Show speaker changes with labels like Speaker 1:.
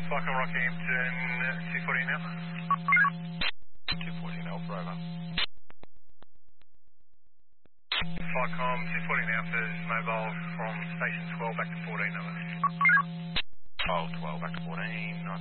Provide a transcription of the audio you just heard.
Speaker 1: Falcon Rockhampton, 240 now.
Speaker 2: 240 Alpha over.
Speaker 1: Falcon 240 Alpha is mobile from station 12 back to 14 over.
Speaker 2: Oh, 12 back to 14. Nice.